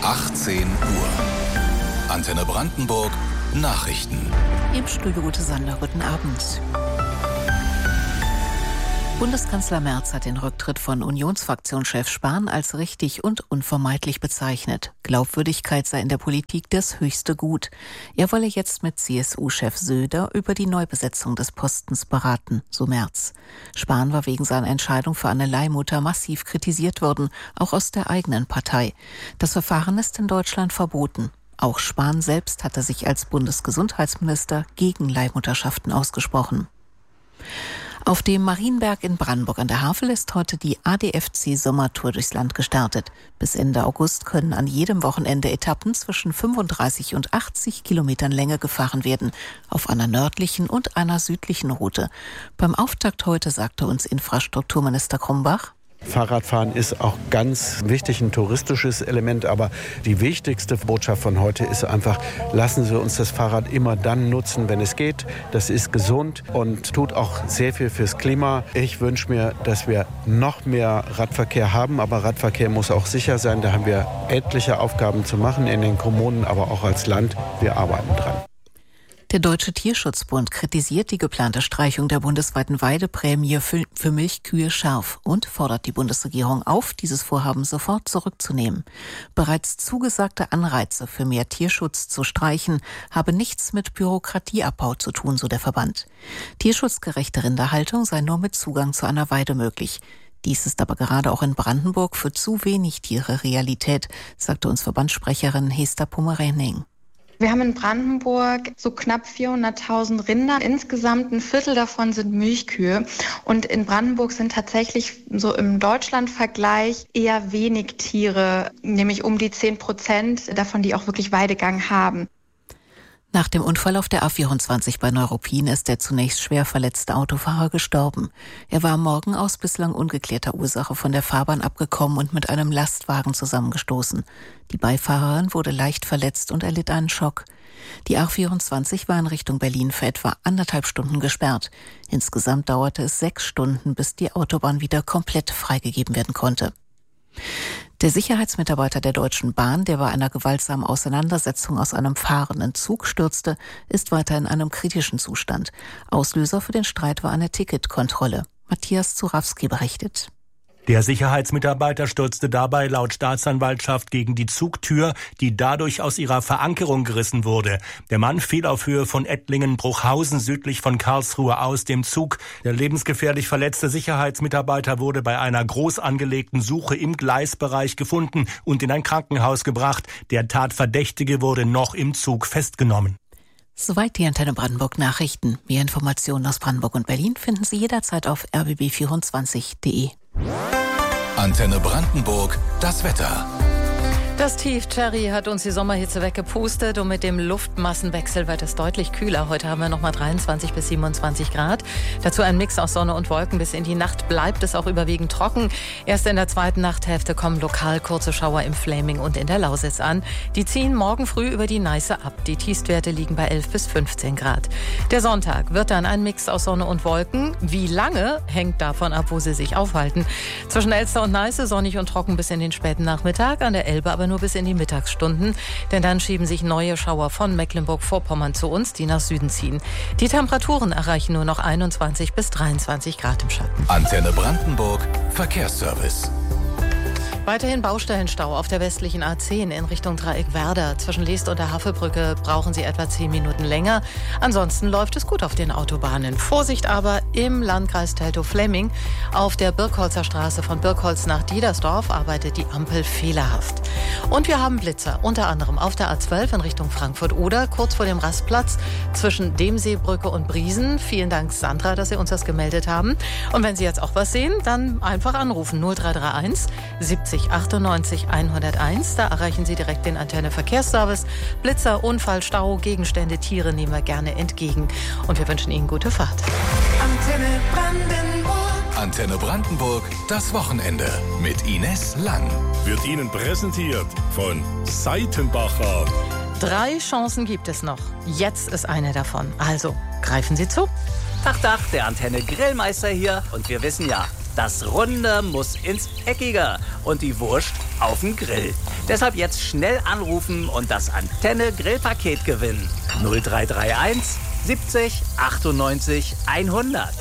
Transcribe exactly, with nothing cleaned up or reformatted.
achtzehn Uhr. Antenne Brandenburg, Nachrichten. Im Studio Ute Sander, guten Abend. Bundeskanzler Merz hat den Rücktritt von Unionsfraktionschef Spahn als richtig und unvermeidlich bezeichnet. Glaubwürdigkeit sei in der Politik das höchste Gut. Er wolle jetzt mit C S U-Chef Söder über die Neubesetzung des Postens beraten, so Merz. Spahn war wegen seiner Entscheidung für eine Leihmutter massiv kritisiert worden, auch aus der eigenen Partei. Das Verfahren ist in Deutschland verboten. Auch Spahn selbst hatte sich als Bundesgesundheitsminister gegen Leihmutterschaften ausgesprochen. Auf dem Marienberg in Brandenburg an der Havel ist heute die A D F C-Sommertour durchs Land gestartet. Bis Ende August können an jedem Wochenende Etappen zwischen fünfunddreißig und achtzig Kilometern Länge gefahren werden, auf einer nördlichen und einer südlichen Route. Beim Auftakt heute sagte uns Infrastrukturminister Krumbach: Fahrradfahren ist auch ganz wichtig, ein touristisches Element, aber die wichtigste Botschaft von heute ist einfach, lassen Sie uns das Fahrrad immer dann nutzen, wenn es geht. Das ist gesund und tut auch sehr viel fürs Klima. Ich wünsche mir, dass wir noch mehr Radverkehr haben, aber Radverkehr muss auch sicher sein. Da haben wir etliche Aufgaben zu machen in den Kommunen, aber auch als Land. Wir arbeiten dran. Der Deutsche Tierschutzbund kritisiert die geplante Streichung der bundesweiten Weideprämie für, für Milchkühe scharf und fordert die Bundesregierung auf, dieses Vorhaben sofort zurückzunehmen. Bereits zugesagte Anreize für mehr Tierschutz zu streichen, habe nichts mit Bürokratieabbau zu tun, so der Verband. Tierschutzgerechte Rinderhaltung sei nur mit Zugang zu einer Weide möglich. Dies ist aber gerade auch in Brandenburg für zu wenig Tiere Realität, sagte uns Verbandssprecherin Hester Pomerening. Wir haben in Brandenburg so knapp vierhunderttausend Rinder. Insgesamt ein Viertel davon sind Milchkühe. Und in Brandenburg sind tatsächlich so im Deutschlandvergleich eher wenig Tiere, nämlich um die zehn Prozent davon, die auch wirklich Weidegang haben. Nach dem Unfall auf der A vierundzwanzig bei Neuruppin ist der zunächst schwer verletzte Autofahrer gestorben. Er war am Morgen aus bislang ungeklärter Ursache von der Fahrbahn abgekommen und mit einem Lastwagen zusammengestoßen. Die Beifahrerin wurde leicht verletzt und erlitt einen Schock. Die A vierundzwanzig war in Richtung Berlin für etwa anderthalb Stunden gesperrt. Insgesamt dauerte es sechs Stunden, bis die Autobahn wieder komplett freigegeben werden konnte. Der Sicherheitsmitarbeiter der Deutschen Bahn, der bei einer gewaltsamen Auseinandersetzung aus einem fahrenden Zug stürzte, ist weiter in einem kritischen Zustand. Auslöser für den Streit war eine Ticketkontrolle. Matthias Zurawski berichtet. Der Sicherheitsmitarbeiter stürzte dabei laut Staatsanwaltschaft gegen die Zugtür, die dadurch aus ihrer Verankerung gerissen wurde. Der Mann fiel auf Höhe von Ettlingen-Bruchhausen südlich von Karlsruhe aus dem Zug. Der lebensgefährlich verletzte Sicherheitsmitarbeiter wurde bei einer groß angelegten Suche im Gleisbereich gefunden und in ein Krankenhaus gebracht. Der Tatverdächtige wurde noch im Zug festgenommen. Soweit die Antenne Brandenburg Nachrichten. Mehr Informationen aus Brandenburg und Berlin finden Sie jederzeit auf r b b vierundzwanzig punkt d e. Antenne Brandenburg, das Wetter. Das Tief Cherry hat uns die Sommerhitze weggepustet und mit dem Luftmassenwechsel wird es deutlich kühler. Heute haben wir nochmal dreiundzwanzig bis siebenundzwanzig Grad. Dazu ein Mix aus Sonne und Wolken. Bis in die Nacht bleibt es auch überwiegend trocken. Erst in der zweiten Nachthälfte kommen lokal kurze Schauer im Fläming und in der Lausitz an. Die ziehen morgen früh über die Neiße ab. Die Tiefstwerte liegen bei elf bis fünfzehn Grad. Der Sonntag wird dann ein Mix aus Sonne und Wolken. Wie lange, hängt davon ab, wo sie sich aufhalten. Zwischen Elster und Neiße sonnig und trocken bis in den späten Nachmittag. An der Elbe aber nur bis in die Mittagsstunden, denn dann schieben sich neue Schauer von Mecklenburg-Vorpommern zu uns, die nach Süden ziehen. Die Temperaturen erreichen nur noch einundzwanzig bis dreiundzwanzig Grad im Schatten. Antenne Brandenburg, Verkehrsservice. Weiterhin Baustellenstau auf der westlichen A zehn in Richtung Dreieck Werder. Zwischen Leest und der Havelbrücke brauchen Sie etwa zehn Minuten länger. Ansonsten läuft es gut auf den Autobahnen. Vorsicht aber im Landkreis Teltow-Fläming. Auf der Birkholzer Straße von Birkholz nach Diedersdorf arbeitet die Ampel fehlerhaft. Und wir haben Blitzer, unter anderem auf der A zwölf in Richtung Frankfurt-Oder, kurz vor dem Rastplatz zwischen Demseebrücke und Briesen. Vielen Dank, Sandra, dass Sie uns das gemeldet haben. Und wenn Sie jetzt auch was sehen, dann einfach anrufen null drei drei eins siebzig achtundneunzig hunderteins. Da erreichen Sie direkt den Antenne Verkehrsservice. Blitzer, Unfall, Stau, Gegenstände, Tiere nehmen wir gerne entgegen. Und wir wünschen Ihnen gute Fahrt. Antenne Brandenburg. Antenne Brandenburg, das Wochenende mit Ines Lang. Wird Ihnen präsentiert von Seitenbacher. Drei Chancen gibt es noch. Jetzt ist eine davon. Also, greifen Sie zu. Tag, Tag, der Antenne Grillmeister hier. Und wir wissen ja, das Runde muss ins Eckige. Und die Wurst auf den Grill. Deshalb jetzt schnell anrufen und das Antenne Grillpaket gewinnen. null drei drei eins siebzig achtundneunzig hundert.